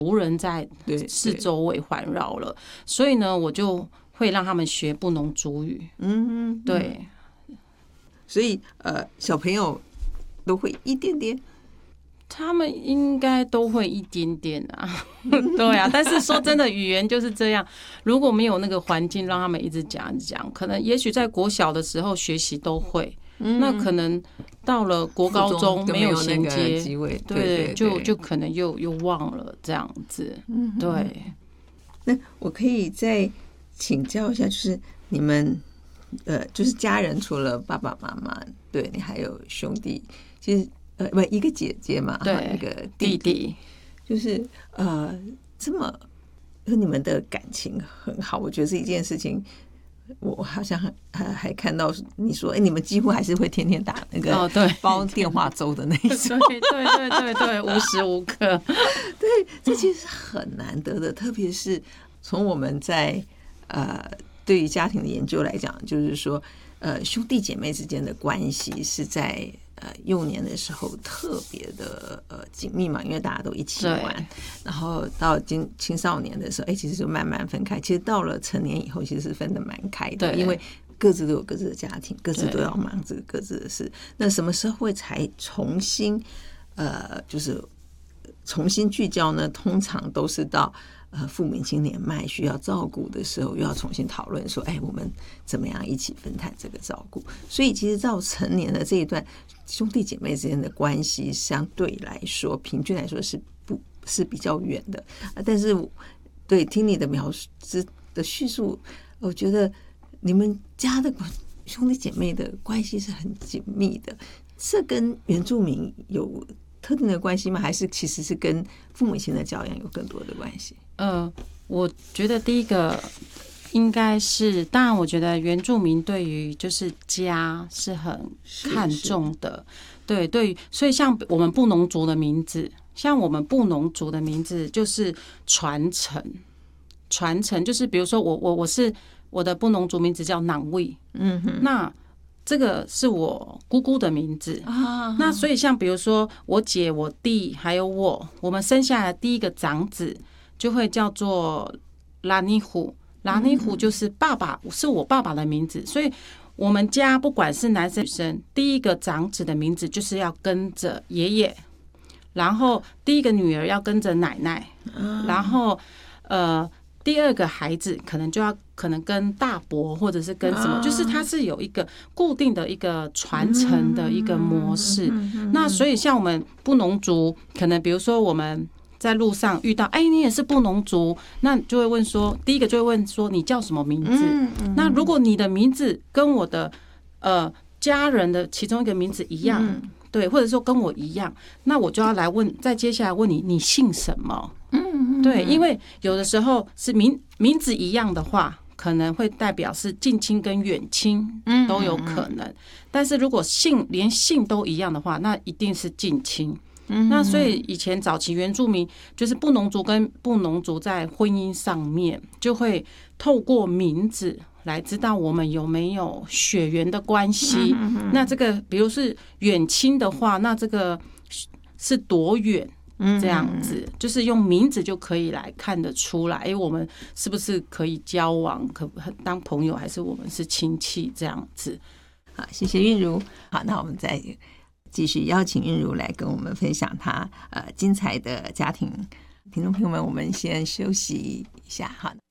族人在四周围环绕了，所以呢，我就会让他们学布农族语。对， 所以小朋友都会一点点。 他们应该都会一点点啊，对啊。但是说真的，语言就是这样，如果没有那个环境让他们一直讲，可能也许在国小的时候学习都会，那可能到了国高中没有衔接，对，就可能又忘了这样子。对。 那我可以再请教一下，就是你们就是家人除了爸爸妈妈，对你还有兄弟，其实。不，一个姐姐嘛， 对， 一个弟弟， 就是这么你们的感情很好，我觉得是一件事情。我好像还看到你说，你们几乎还是会天天打那个包电话粥的那一种， 对，无时无刻。 对，这其实很难得的，特别是从我们在对于家庭的研究来讲，就是说兄弟姐妹之间的关系是在幼年的时候特别的紧密嘛，因为大家都一起玩，然后到青少年的时候，其实就慢慢分开。其实到了成年以后，其实是分得蛮开的，因为各自都有各自的家庭，各自都要忙着各自的事。那什么时候会才重新就是重新聚焦呢？通常都是到父母亲年迈需要照顾的时候，又要重新讨论说，我们怎么样一起分摊这个照顾。所以其实到成年的这一段，兄弟姐妹之间的关系相对来说，平均来说是比较远的。但是对听你的描述的叙述，我觉得你们家的兄弟姐妹的关系是很紧密的。这跟原住民有特定的关系吗？还是其实是跟父母亲的教养有更多的关系？ 我觉得第一个应该是，当然我觉得原住民对于就是家是很看重的，对，所以像我们布农族的名字，就是传承，就是比如说我的布农族名字叫囊卫，那这个是我姑姑的名字那所以像比如说我姐、我弟还有我们生下来第一个长子就会叫做拉尼虎，就是爸爸，是我爸爸的名字，所以我们家不管是男生女生，第一个长子的名字就是要跟着爷爷，然后第一个女儿要跟着奶奶，然后第二个孩子可能跟大伯或者是跟什么，就是它是有一个固定的一个传承的一个模式。那所以像我们布农族，可能比如说我们在路上遇到，你也是布农族，那就会问说，第一个就会问说你叫什么名字？那如果你的名字跟我的家人的其中一个名字一样，对，或者说跟我一样，那我就要来问，再接下来问你姓什么？对，因为有的时候是名字一样的话，可能会代表是近亲跟远亲都有可能，但是如果连姓都一样的话，那一定是近亲。那所以以前早期原住民就是布农族跟布农族在婚姻上面就会透过名字来知道我们有没有血缘的关系。那这个比如是远亲的话，那这个是多远？这样子就是用名字就可以来看得出来，我们是不是可以交往，可当朋友，还是我们是亲戚这样子。 好，谢谢韵如。好，那我们再继续邀请韵如来跟我们分享她精彩的家庭。听众朋友们，我们先休息一下。好。